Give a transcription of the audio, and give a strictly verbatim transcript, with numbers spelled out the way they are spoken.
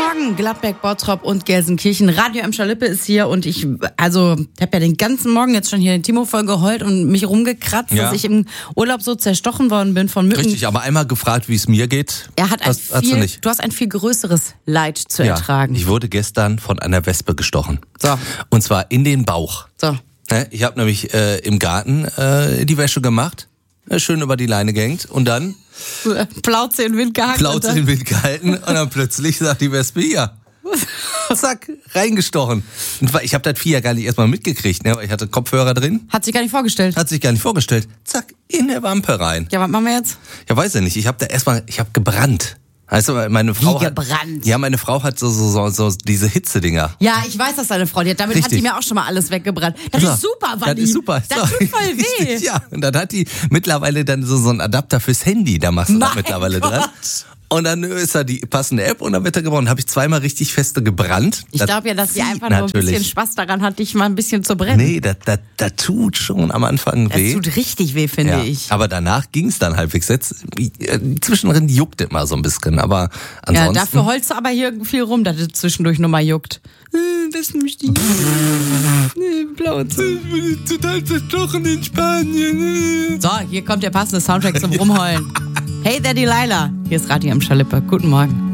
Morgen, Gladbeck, Bottrop und Gelsenkirchen. Radio Emscher Lippe ist hier und ich, also, habe ja den ganzen Morgen jetzt schon hier den Timo voll geheult und mich rumgekratzt, ja. dass ich im Urlaub so zerstochen worden bin von Mücken. Richtig, aber einmal gefragt, wie es mir geht. Er hat ein hast, viel, hast du, nicht. du hast ein viel größeres Leid zu ja, ertragen. Ich wurde gestern von einer Wespe gestochen. So. Und zwar in den Bauch. So. Ich habe nämlich äh, im Garten äh, die Wäsche gemacht, äh, schön über die Leine gehängt und dann Plauze in den Wind gehalten. Plauze in den Wind gehalten und dann plötzlich sagt die Wespe, ja, zack, reingestochen. Und ich habe das Vieh ja gar nicht erstmal mitgekriegt, ne? Weil ich hatte Kopfhörer drin. Hat sich gar nicht vorgestellt. Hat sich gar nicht vorgestellt. Zack, in der Wampe rein. Ja, was machen wir jetzt? Ja, weiß ich nicht. Ich habe da erstmal, ich habe gebrannt. Weißt du, meine Frau Wie hat, gebrannt? ja, meine Frau hat so, so, so, so diese Hitzedinger. Ja, ich weiß, dass deine Frau, die hat, damit Richtig. hat die mir auch schon mal alles weggebrannt. Das Ja, ist super, Vanni. Das ist super. Das So, tut voll weh. richtig, ja, und dann hat die mittlerweile dann so, so einen Adapter fürs Handy, da machst du da mittlerweile Gott. dran. Und dann ist da die passende App und dann wird er gebrannt. Habe ich zweimal richtig feste gebrannt. Ich glaube ja, dass sie einfach nur ein bisschen Spaß daran hat, dich mal ein bisschen zu brennen. Nee, das, das, das tut schon am Anfang weh. Das tut richtig weh, finde ja, ich. aber danach ging es dann halbwegs. Jetzt, äh, zwischendrin juckt es mal so ein bisschen, aber ansonsten... Ja, dafür holst du aber hier viel rum, dass es zwischendurch nur mal juckt. Das ist die Plauze. Ich bin total zerstochen in Spanien. So, hier kommt der passende Soundtrack zum Rumheulen. Hey, der Delilah. Hier ist Radio Emscher Lippe. Guten Morgen.